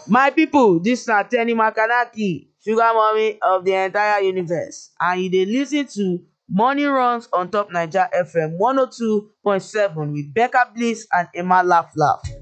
My people, dis na Tenny Makanaki, sugar mummy of the entire universe, and you dey lis ten to morning runs on top Naija FM 102.7 with Becca Bliss and Emma Laugh Laugh.